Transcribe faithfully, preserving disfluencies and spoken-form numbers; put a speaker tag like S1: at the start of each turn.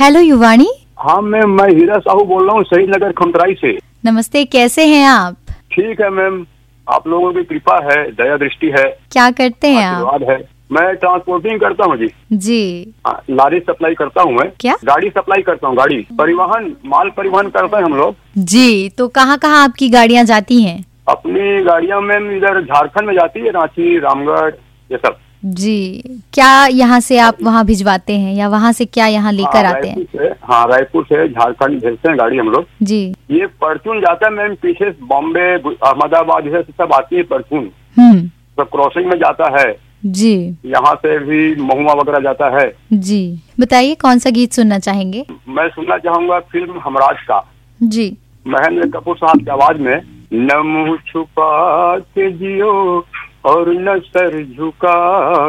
S1: Hello युवाणी।
S2: हाँ ma'am, मैं हीरा साहू बोल रहा हूँ शहीद नगर खमतराई से।
S1: नमस्ते, कैसे हैं आप?
S2: ठीक है मैम, आप लोगों की कृपा है, दया दृष्टि है।
S1: क्या करते हैं आप?
S2: आशीर्वाद है। मैं ट्रांसपोर्टिंग करता हूँ जी।
S1: जी।
S2: आ, लारी सप्लाई करता हूँ मैं।
S1: क्या?
S2: गाड़ी सप्लाई करता हूँ, गाड़ी परिवहन, माल परिवहन करते हैं हम लोग।
S1: जी, तो कहाँ कहाँ आपकी गाड़ियाँ जाती हैं?
S2: अपनी गाड़ियाँ मैम इधर झारखंड में जाती है, रांची, रामगढ़, ये सब।
S1: जी, क्या यहाँ से आप वहाँ भिजवाते हैं या वहाँ से क्या यहाँ लेकर आते हैं?
S2: से, हाँ रायपुर से झारखंड भेजते हैं गाड़ी हम लोग
S1: जी।
S2: ये परचून जाता है मैम, पीछे बॉम्बे, अहमदाबाद, ये सब आती है परचून,
S1: हम्म,
S2: सब क्रॉसिंग में जाता है
S1: जी।
S2: यहाँ से भी महुआ वगैरह जाता है।
S1: जी, बताइए कौन सा गीत सुनना चाहेंगे?
S2: मैं सुनना चाहूंगा फिल्म हमराज का।
S1: जी।
S2: महेंद्र कपूर साहब की आवाज में। न मुँह छुपा के जियो और न सर झुका